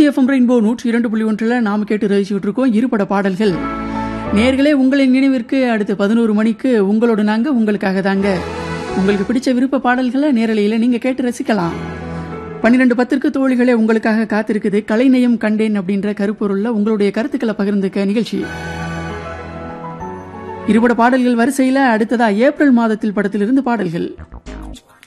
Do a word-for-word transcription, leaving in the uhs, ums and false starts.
Trichy FM rainbow நூற்றி இரண்டு புள்ளி ஒன்றில் நாம் கேட்டு ரசிச்சுட்டு இருக்கோம் இருபட பாடல்கள். நேர்களே, உங்களின் நினைவிற்கு அடுத்து பதினோரு மணிக்கு உங்களோட நாங்க உங்களுக்காக தாங்க. உங்களுக்கு பிடிச்ச விருப்ப பாடல்களை நேரலையில் நீங்க கேட்டு ரசிக்கலாம். பன்னிரெண்டு பத்திற்கு தோழிகளே உங்களுக்காக காத்திருக்குது கலைநயம் கண்டேன் அப்படின்ற கருப்பொருள்ல உங்களுடைய கருத்துக்களை பகிர்ந்துக்க நிகழ்ச்சி. இருபட பாடல்கள் வரிசையில அடுத்ததா ஏப்ரல் மாதத்தில் படத்திலிருந்து பாடல்கள்.